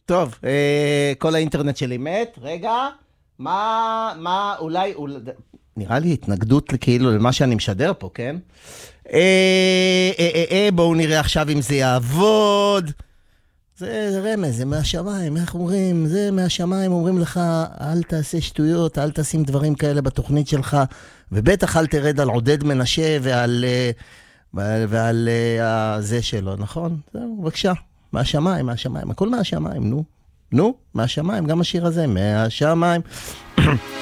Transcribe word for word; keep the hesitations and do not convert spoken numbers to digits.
טוב, אה, כל האינטרנט שלי מת, רגע, מה, מה, אולי, אולי, נראה לי התנגדות כאילו למה שאני משדר פה, כן? אה, אה, אה, אה, בואו נראה עכשיו אם זה יעבוד. זה, זה רמז, זה מהשמיים, איך אומרים? זה מהשמיים, אומרים לך, אל תעשה שטויות, אל תשים דברים כאלה בתוכנית שלך, ובטח אל תרד על עודד מנשה ועל, ועל, ועל זה שלו, נכון? זהו, בבקשה, מהשמיים, מהשמיים, הכל מהשמיים, נו, נו, מהשמיים, גם השיר הזה, מהשמיים.